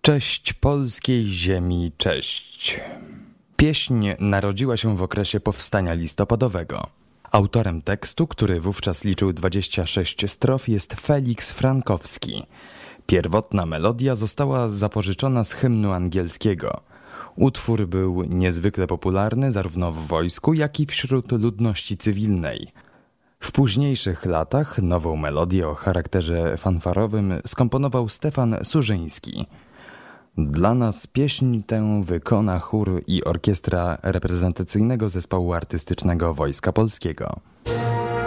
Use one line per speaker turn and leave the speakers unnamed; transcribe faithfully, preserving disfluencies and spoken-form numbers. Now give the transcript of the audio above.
Cześć polskiej ziemi, cześć. Pieśń narodziła się w okresie powstania listopadowego. Autorem tekstu, który wówczas liczył dwadzieścia sześć strof, jest Felix Frankowski. Pierwotna melodia została zapożyczona z hymnu angielskiego. Utwór był niezwykle popularny zarówno w wojsku, jak i wśród ludności cywilnej. W późniejszych latach nową melodię o charakterze fanfarowym skomponował Stefan Surzyński. Dla nas pieśń tę wykona chór i orkiestra reprezentacyjnego zespołu artystycznego Wojska Polskiego.